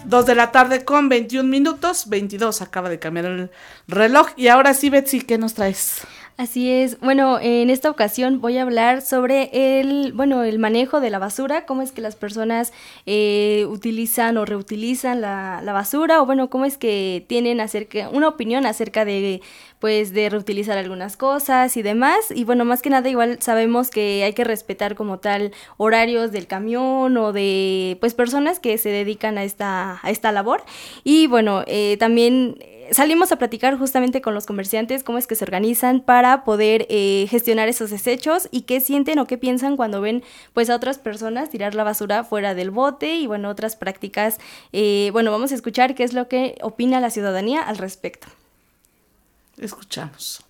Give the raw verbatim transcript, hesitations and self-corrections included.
Dos de la tarde con veintiún minutos, veintidós, acaba de cambiar el reloj. Y ahora sí, Betsy, ¿qué nos traes? Así es. Bueno, en esta ocasión voy a hablar sobre el, bueno, el manejo de la basura, cómo es que las personas eh, utilizan o reutilizan la, la basura, o bueno, cómo es que tienen acerca, una opinión acerca de, pues, de reutilizar algunas cosas y demás. Y bueno, más que nada igual sabemos que hay que respetar como tal horarios del camión o de, pues, personas que se dedican a esta, a esta labor. Y bueno, eh, también salimos a platicar justamente con los comerciantes cómo es que se organizan para poder eh, gestionar esos desechos y qué sienten o qué piensan cuando ven pues a otras personas tirar la basura fuera del bote y bueno, otras prácticas. Eh, bueno, vamos a escuchar qué es lo que opina la ciudadanía al respecto. Escuchamos.